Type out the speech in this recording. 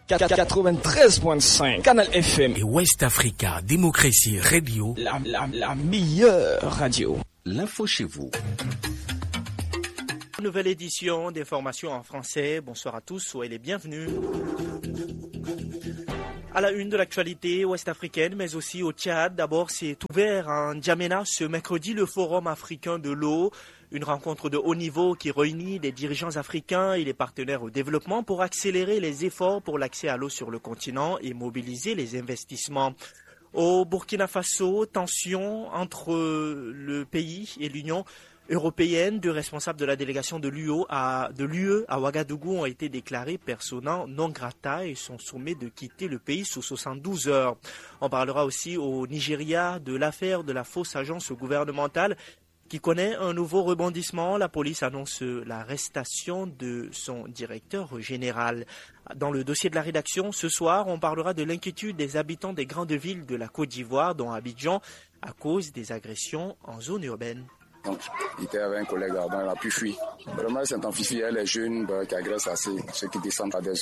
93.5 Canal FM et West Africa Démocratie Radio, la meilleure radio. L'info chez vous. Nouvelle édition d'informations en français. Bonsoir à tous, soyez les bienvenus. À la une de l'actualité ouest-africaine, mais aussi au Tchad. D'abord, c'est ouvert en N'Djamena ce mercredi le Forum africain de l'eau. Une rencontre de haut niveau qui réunit des dirigeants africains et les partenaires au développement pour accélérer les efforts pour l'accès à l'eau sur le continent et mobiliser les investissements. Au Burkina Faso, tension entre le pays et l'Union européenne. Deux responsables de la délégation de l'UE à Ouagadougou ont été déclarés persona non grata et sont sommés de quitter le pays sous 72 heures. On parlera aussi au Nigeria de l'affaire de la fausse agence gouvernementale qui connaît un nouveau rebondissement. La police annonce l'arrestation de son directeur général. Dans le dossier de la rédaction, ce soir, on parlera de l'inquiétude des habitants des grandes villes de la Côte d'Ivoire, dont Abidjan, à cause des agressions en zone urbaine. Donc, il était avec un collègue, il a pu fuir. Vraiment, c'est un fifi, les jeunes qui agressent assez, ceux qui descendent à des